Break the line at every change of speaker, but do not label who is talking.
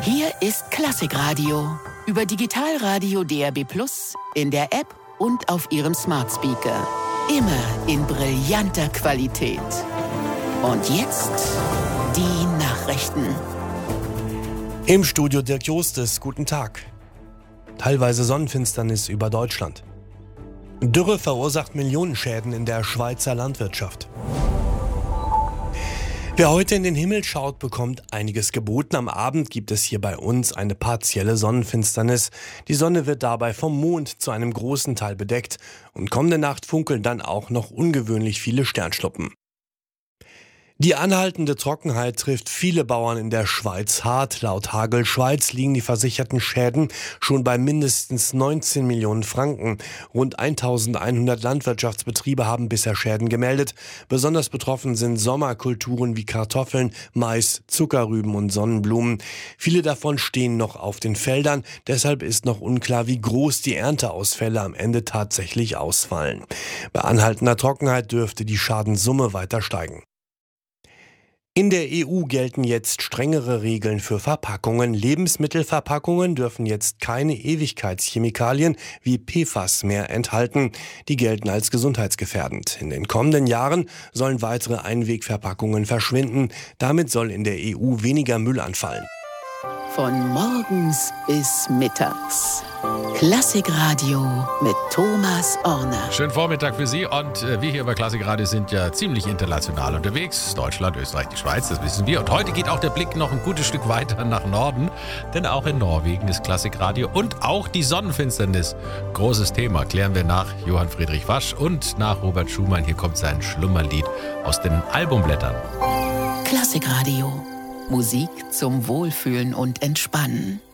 Hier ist Klassikradio. Über Digitalradio DAB+, in der App und auf Ihrem Smart Speaker. Immer in brillanter Qualität. Und jetzt die Nachrichten.
Im Studio Dirk Jostes, guten Tag. Teilweise Sonnenfinsternis über Deutschland. Dürre verursacht Millionenschäden in der Schweizer Landwirtschaft. Wer heute in den Himmel schaut, bekommt einiges geboten. Am Abend gibt es hier bei uns eine partielle Sonnenfinsternis. Die Sonne wird dabei vom Mond zu einem großen Teil bedeckt. Und kommende Nacht funkeln dann auch noch ungewöhnlich viele Sternschnuppen. Die anhaltende Trockenheit trifft viele Bauern in der Schweiz hart. Laut Hagel Schweiz liegen die versicherten Schäden schon bei mindestens 19 Millionen Franken. Rund 1100 Landwirtschaftsbetriebe haben bisher Schäden gemeldet. Besonders betroffen sind Sommerkulturen wie Kartoffeln, Mais, Zuckerrüben und Sonnenblumen. Viele davon stehen noch auf den Feldern. Deshalb ist noch unklar, wie groß die Ernteausfälle am Ende tatsächlich ausfallen. Bei anhaltender Trockenheit dürfte die Schadenssumme weiter steigen. In der EU gelten jetzt strengere Regeln für Verpackungen. Lebensmittelverpackungen dürfen jetzt keine Ewigkeitschemikalien wie PFAS mehr enthalten. Die gelten als gesundheitsgefährdend. In den kommenden Jahren sollen weitere Einwegverpackungen verschwinden. Damit soll in der EU weniger Müll anfallen.
Von morgens bis mittags. Klassikradio mit Thomas Orner.
Schönen Vormittag für Sie und wir hier bei Klassikradio sind ja ziemlich international unterwegs. Deutschland, Österreich, die Schweiz, das wissen wir. Und heute geht auch der Blick noch ein gutes Stück weiter nach Norden, denn auch in Norwegen ist Klassikradio und auch die Sonnenfinsternis. Großes Thema, klären wir nach Johann Friedrich Wasch und nach Robert Schumann. Hier kommt sein Schlummerlied aus den Albumblättern.
Klassikradio. Musik zum Wohlfühlen und Entspannen.